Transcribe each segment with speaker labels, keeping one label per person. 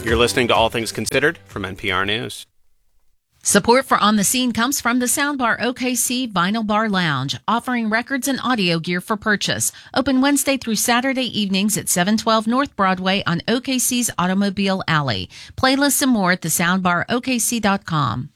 Speaker 1: You're listening to All Things Considered from NPR News.
Speaker 2: Support for On the Scene comes from the Soundbar OKC Vinyl Bar Lounge, offering records and audio gear for purchase. Open Wednesday through Saturday evenings at 712 North Broadway on OKC's Automobile Alley. Playlists and more at thesoundbarokc.com.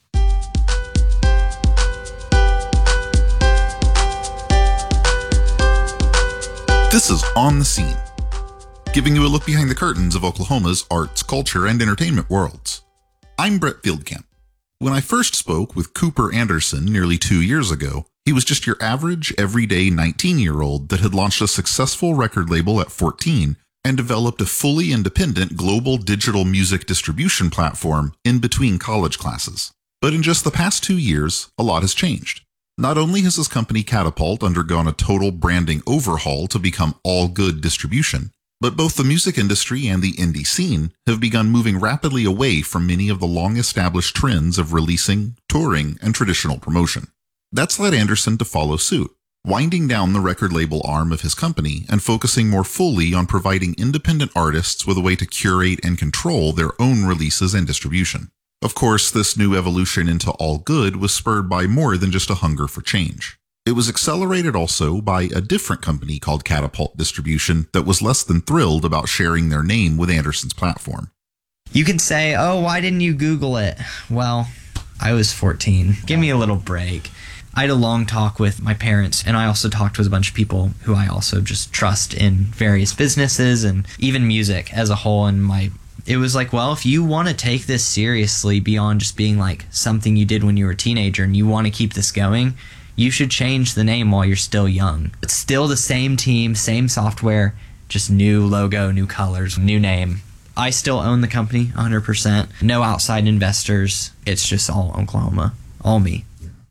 Speaker 3: This is On the Scene, giving you a look behind the curtains of Oklahoma's arts, culture, and entertainment worlds. I'm Brett Fieldcamp. When I first spoke with Cooper Anderson nearly 2 years ago, he was just your average, everyday 19-year-old that had launched a successful record label at 14 and developed a fully independent global digital music distribution platform in between college classes. But in just the past 2 years, a lot has changed. Not only has his company Catapult undergone a total branding overhaul to become All Good Distribution, but both the music industry and the indie scene have begun moving rapidly away from many of the long-established trends of releasing, touring, and traditional promotion. That's led Anderson to follow suit, winding down the record label arm of his company and focusing more fully on providing independent artists with a way to curate and control their own releases and distribution. Of course, this new evolution into All Good was spurred by more than just a hunger for change. It was accelerated also by a different company called Catapult Distribution that was less than thrilled about sharing their name with Anderson's platform.
Speaker 4: You could say, oh, why didn't you Google it? Well, I was 14. Give me a little break. I had a long talk with my parents, and I also talked with a bunch of people who I also just trust in various businesses and even music as a whole. And it was like, well, if you want to take this seriously beyond just being like something you did when you were a teenager and you want to keep this going, you should change the name while you're still young. It's still the same team, same software, just new logo, new colors, new name. I still own the company 100%. No outside investors. It's just all Oklahoma, all me.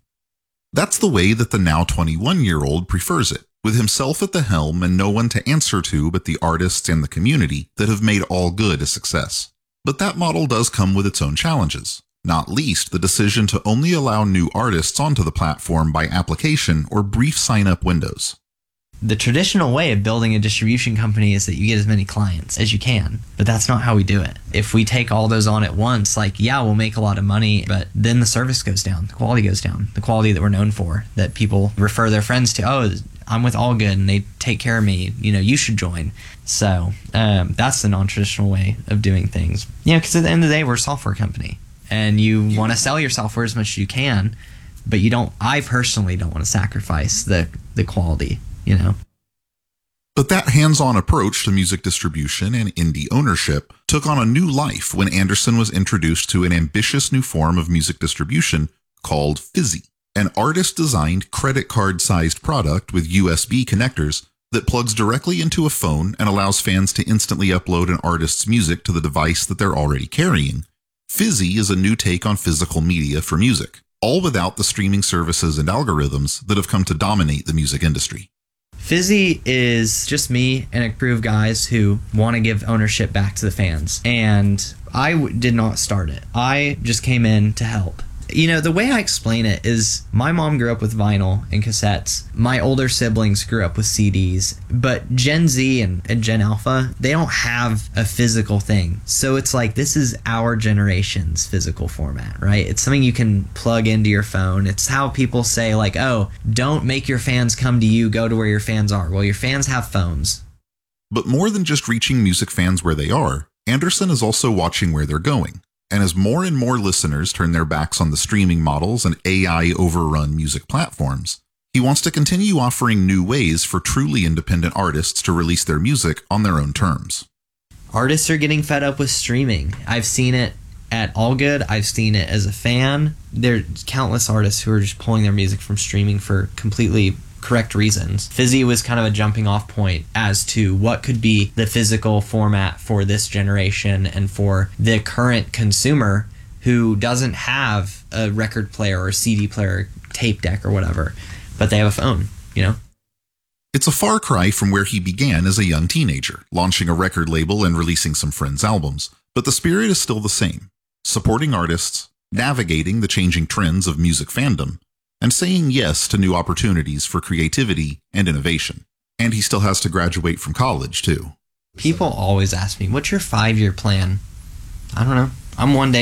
Speaker 3: That's the way that the now 21-year-old prefers it, with himself at the helm and no one to answer to but the artists and the community that have made All Good a success. But that model does come with its own challenges, not least the decision to only allow new artists onto the platform by application or brief sign-up windows.
Speaker 4: The traditional way of building a distribution company is that you get as many clients as you can, but that's not how we do it. If we take all those on at once, we'll make a lot of money, but then the service goes down, the quality goes down, the quality that we're known for, that people refer their friends to. Oh, I'm with All Good and they take care of me, you should join. So that's the non-traditional way of doing things. Because at the end of the day, we're a software company and you want to sell your software as much as you can, but I personally don't want to sacrifice the quality.
Speaker 3: But that hands-on approach to music distribution and indie ownership took on a new life when Anderson was introduced to an ambitious new form of music distribution called Fizzy, an artist-designed credit card-sized product with USB connectors that plugs directly into a phone and allows fans to instantly upload an artist's music to the device that they're already carrying. Fizzy is a new take on physical media for music, all without the streaming services and algorithms that have come to dominate the music industry.
Speaker 4: Fizzy is just me and a crew of guys who want to give ownership back to the fans. And I did not start it. I just came in to help. The way I explain it is my mom grew up with vinyl and cassettes. My older siblings grew up with CDs. But Gen Z and Gen Alpha, they don't have a physical thing. So it's like, this is our generation's physical format, right? It's something you can plug into your phone. It's how people say oh, don't make your fans come to you, go to where your fans are. Well, your fans have phones.
Speaker 3: But more than just reaching music fans where they are, Anderson is also watching where they're going. And as more and more listeners turn their backs on the streaming models and AI-overrun music platforms, he wants to continue offering new ways for truly independent artists to release their music on their own terms.
Speaker 4: Artists are getting fed up with streaming. I've seen it at All Good. I've seen it as a fan. There's countless artists who are just pulling their music from streaming for completely correct reasons. Fizzy was kind of a jumping off point as to what could be the physical format for this generation and for the current consumer who doesn't have a record player or a CD player, tape deck or whatever, but they have a phone,
Speaker 3: It's a far cry from where he began as a young teenager, launching a record label and releasing some friends' albums, but the spirit is still the same: supporting artists, navigating the changing trends of music fandom, and saying yes to new opportunities for creativity and innovation. And he still has to graduate from college, too.
Speaker 4: People always ask me, what's your 5-year plan? I don't know. I'm one day